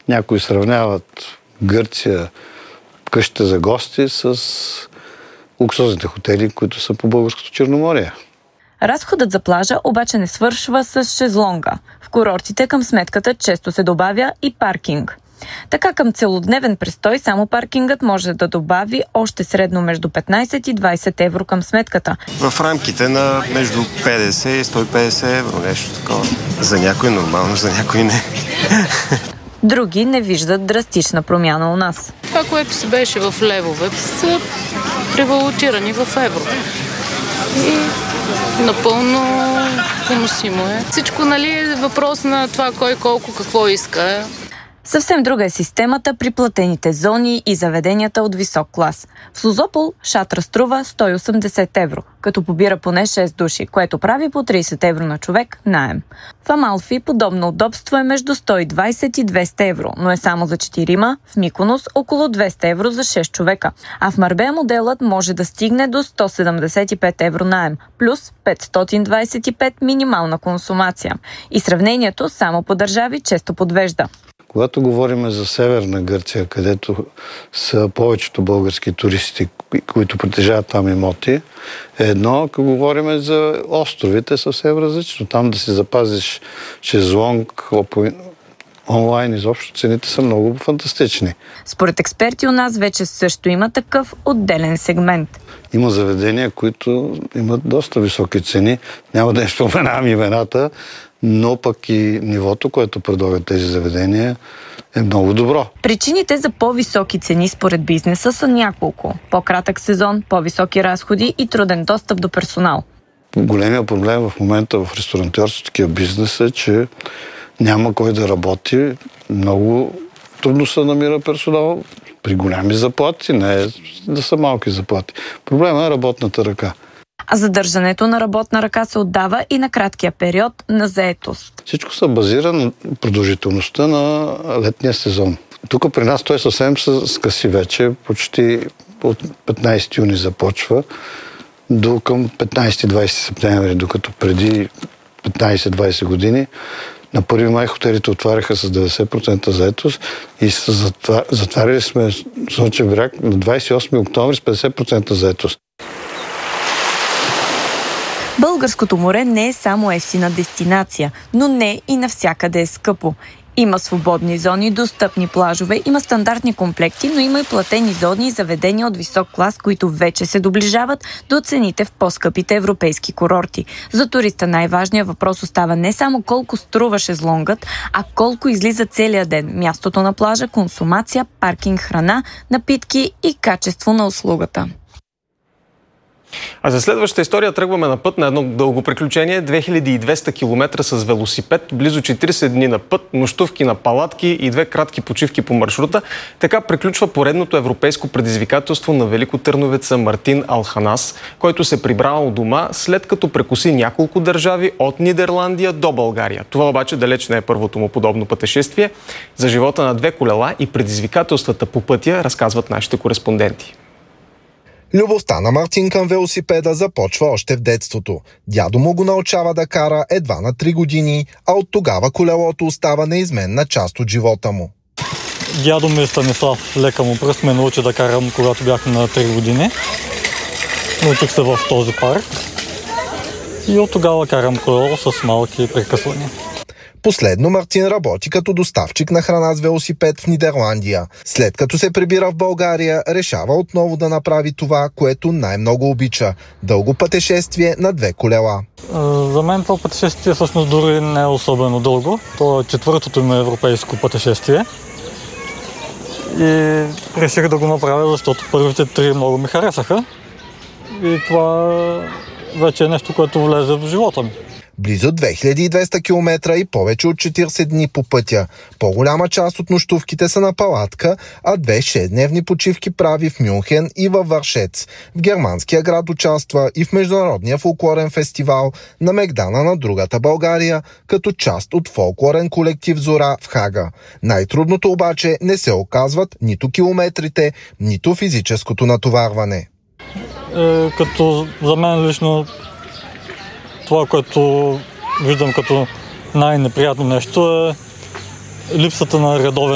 Някои сравняват Гърция, къщите за гости с луксозните хотели, които са по българското Черноморие. Разходът за плажа обаче не свършва с шезлонга. В курортите към сметката често се добавя и паркинг. Така към целодневен престой само паркингът може да добави още средно между 15 и 20 евро към сметката. В рамките на между 50 и 150 евро, нещо такова. За някой нормално, за някой не. Други не виждат драстична промяна у нас. Това, което си беше в левове, са превалутирани в евро. И напълно поносимо е. Всичко, е въпрос на това кой колко какво иска. Съвсем друга е системата при платените зони и заведенията от висок клас. В Созопол шатра струва 180 евро, като побира поне 6 души, което прави по 30 евро на човек наем. В Амалфи подобно удобство е между 120 и 200 евро, но е само за 4, в Миконос около 200 евро за 6 човека. А в Марбея моделът може да стигне до 175 евро наем, плюс 525 минимална консумация. И сравнението само по държави често подвежда. Когато говорим за Северна Гърция, където са повечето български туристи, които притежават там имоти, е едно, ако говорим за островите, съвсем различно. Там да си запазиш шезлонг, онлайн, изобщо цените са много фантастични. Според експерти у нас вече също има такъв отделен сегмент. Има заведения, които имат доста високи цени. Няма да споменавам имената, но пък и нивото, което предлагат тези заведения, е много добро. Причините за по-високи цени според бизнеса са няколко. По-кратък сезон, по-високи разходи и труден достъп до персонал. Големият проблем в момента в ресторантьорството, такива бизнес е, че няма кой да работи. Много трудно се намира персонал при голями заплати, не да са малки заплати. Проблемът е работната ръка. А задържането на работна ръка се отдава и на краткия период на заетост. Всичко се базира на продължителността на летния сезон. Тук при нас той съвсем се скъси вече, почти от 15 юни започва до към 15-20 септември, докато преди 15-20 години на 1 май хотелите отваряха с 90% заетост и затваряли сме Слънчев бряг на 28 октомври с 50% заетост. Българското море не е само евтина дестинация, но не и навсякъде е скъпо. Има свободни зони, достъпни плажове, има стандартни комплекти, но има и платени зони и заведения от висок клас, които вече се доближават до цените в по-скъпите европейски курорти. За туриста най-важният въпрос остава не само колко струва шезлонгът, а колко излиза целият ден. Мястото на плажа, консумация, паркинг, храна, напитки и качество на услугата. А за следващата история тръгваме на път на едно дълго приключение. 2200 км с велосипед, близо 40 дни на път, нощувки на палатки и 2 кратки почивки по маршрута. Така приключва поредното европейско предизвикателство на великотърновеца Мартин Алханас, който се прибрал у дома след като прекоси няколко държави от Нидерландия до България. Това обаче далеч не е първото му подобно пътешествие. За живота на 2 колела и предизвикателствата по пътя разказват нашите кореспонденти. Любовта на Мартин към велосипеда започва още в детството. Дядо му го научава да кара едва на 3 години, а от тогава колелото остава неизменна част от живота му. Дядо ми Станислав, лека му пръст, ме научи да карам, когато бях на 3 години. Научих се в този парк и от тогава карам колело с малки прекъсвания. Последно Мартин работи като доставчик на храна с велосипед в Нидерландия. След като се прибира в България, решава отново да направи това, което най-много обича – дълго пътешествие на 2 колела. За мен това пътешествие всъщност дори не е особено дълго. То е 4-тото ми европейско пътешествие. И реших да го направя, защото първите 3 много ми харесаха. И това вече е нещо, което влезе в живота ми. Близо 2200 км и повече от 40 дни по пътя. По-голяма част от нощувките са на палатка, а 2 6-дневни почивки прави в Мюнхен и във Вършец. В германския град участва и в Международния фолклорен фестивал на Мегдана на другата България, като част от фолклорен колектив Зора в Хага. Най-трудното обаче не се оказват нито километрите, нито физическото натоварване. Като за мен лично това, което виждам като най-неприятно нещо е липсата на редовен